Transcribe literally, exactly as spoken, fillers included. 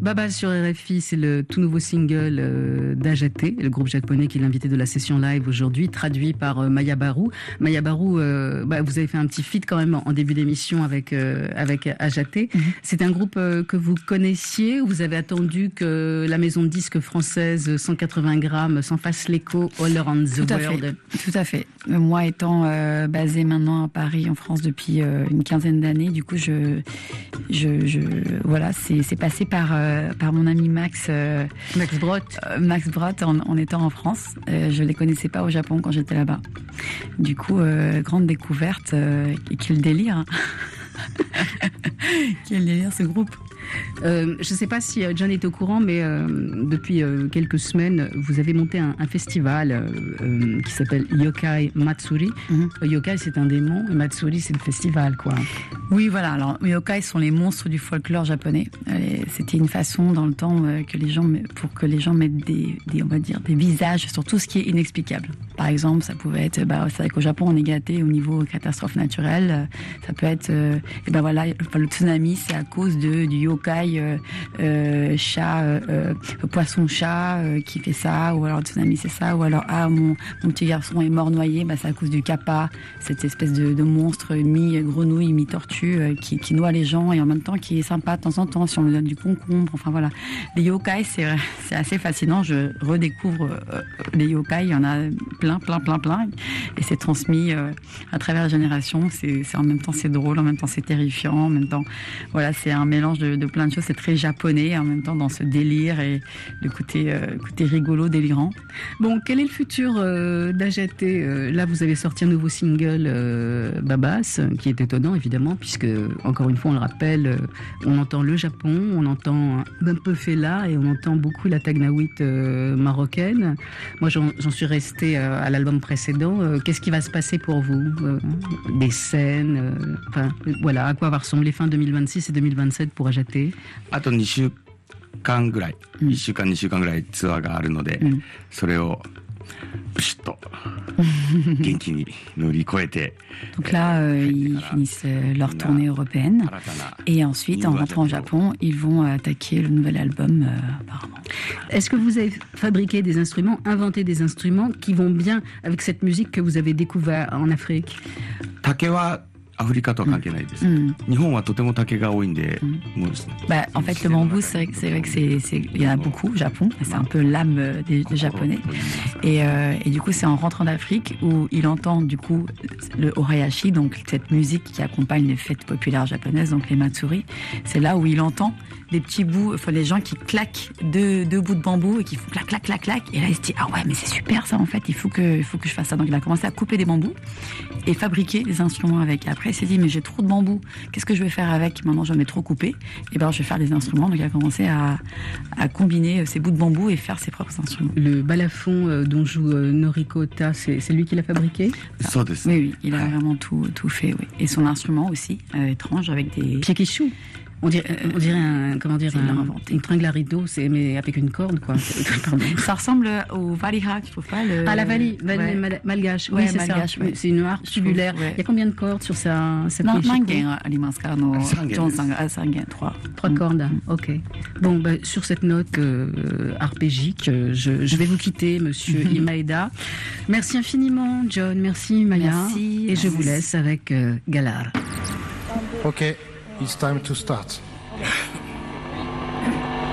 Baba sur R F I, c'est le tout nouveau single euh, d'Ajate, le groupe japonais qui est l'invité de la session live aujourd'hui, traduit par euh, Maya Baru. Maya Baru, euh, bah, vous avez fait un petit feat quand même en début d'émission avec euh, avec Ajate. Mm-hmm. C'est un groupe euh, que vous connaissiez ou vous avez attendu que la maison de disques française cent quatre-vingts grammes s'en fasse l'écho all around the Tout à world? Fait. Tout à fait. Moi étant euh, basée maintenant à Paris, en France, depuis euh, une quinzaine d'années, du coup, je, je, je voilà, c'est, c'est passé par euh, par mon ami Max euh, Max Brott. Euh, Max Brott en, en étant en France. Euh, je les connaissais pas au Japon quand j'étais là-bas. Du coup, euh, grande découverte. Euh, quel délire! Hein. Quel délire ce groupe! Euh, je ne sais pas si John est au courant, mais euh, depuis euh, quelques semaines, vous avez monté un, un festival euh, qui s'appelle Yokai Matsuri. Mm-hmm. Yokai, c'est un démon, et Matsuri, c'est le festival, quoi. Oui, voilà. Alors, Yokai sont les monstres du folklore japonais. Et c'était une façon dans le temps euh, que les gens, pour que les gens mettent des, des, on va dire, des visages sur tout ce qui est inexplicable. Par exemple, ça pouvait être, bah, c'est vrai qu'au Japon, on est gâté au niveau catastrophe naturelle. Ça peut être, euh, et ben voilà, le tsunami, c'est à cause de du yokai. Euh, euh, chat, euh, poisson-chat euh, qui fait ça, ou alors le tsunami c'est ça, ou alors ah mon, mon petit garçon est mort noyé, bah, c'est à cause du kappa, cette espèce de, de monstre mi-grenouille, mi-tortue euh, qui, qui noie les gens et en même temps qui est sympa de temps en temps si on lui donne du concombre, enfin voilà. Les yokai c'est, c'est assez fascinant, je redécouvre euh, les yokai, il y en a plein, plein, plein, plein et c'est transmis euh, à travers les générations, c'est, c'est en même temps c'est drôle, en même temps c'est terrifiant, en même temps voilà, c'est un mélange de, de plein de choses, c'est très japonais en même temps dans ce délire et le côté, euh, côté rigolo, délirant. Bon, quel est le futur euh, d'Ajate? euh, Là, vous avez sorti un nouveau single, euh, Babas, qui est étonnant évidemment, puisque, encore une fois, on le rappelle, euh, on entend le Japon, on entend un peu Fela et on entend beaucoup la Tagnaouite euh, marocaine. Moi, j'en, j'en suis restée euh, à l'album précédent. Euh, qu'est-ce qui va se passer pour vous? euh, Des scènes, euh, enfin, voilà, à quoi va ressembler fin deux mille vingt-six et deux mille vingt-sept pour Ajate? あとにしゅうかんぐらい、うん、いっしゅうかんにしゅうかんぐらいツアーがあるので、うん、それをブシッと元気に乗り越えて Donc là, euh, ils finissent leur tournée européenne et ensuite, en rentrant au Japon, ils vont attaquer le nouvel album, euh, apparemment. Est-ce que vous avez fabriqué des instruments, inventé des instruments qui vont bien avec cette musique que vous avez découvert en Afrique? 竹は アフリカとは関係ないです。Mm. 日本はとても竹が多いんで、 mm. もう bah, en fait, le bambou, c'est vrai que c'est vrai que c'est, c'est, il y en a beaucoup au Japon. C'est un peu l'âme des, des Japonais. Et, euh, et du coup, c'est en rentrant d'Afrique où il entend du coup le orayashi, donc cette musique qui accompagne les fêtes populaires japonaises, donc les matsuri. C'est là où il entend des petits bouts, enfin les gens qui claquent deux, deux bouts de bambou et qui font clac, clac, clac, clac. Et là, il se dit ah ouais, mais c'est super ça en fait. Il faut que, il faut que je fasse ça. Donc il a commencé à couper des bambous et fabriquer des instruments avec. Et après, il s'est dit mais j'ai trop de bambou. Qu'est-ce que je vais faire avec? Maintenant, j'en ai trop coupé. Et ben, je vais faire des instruments. Donc il a commencé à, à combiner ces bouts de bambou et faire ses propres instruments. Le balafon euh, dont joue euh, Noriko Ota, c'est, c'est lui qui l'a fabriqué? Ah, oui, oui, il a vraiment tout, tout fait. Oui. Et son instrument aussi, euh, étrange, avec des piekishu. On dirait, on dirait un, comment dire, un, une tringle à rideau, c'est, mais avec une corde, quoi. Pardon. Ça ressemble au valiha, tu trouves pas le... Ah, la vali, vali ouais. mal, malgache. Ouais, oui, c'est malgache, ça. Ouais. C'est une harpe tubulaire. Ouais. Il y a combien de cordes sur sa, cette Non, mangen, trois. Trois cordes, mm. Ok. Bon, bah, sur cette note euh, arpégique, je, je vais vous quitter, monsieur mm-hmm. Imaeda. Merci infiniment, John. Merci, Maya. Merci. Et je vous laisse avec euh, Galar. Ok. It's time to start.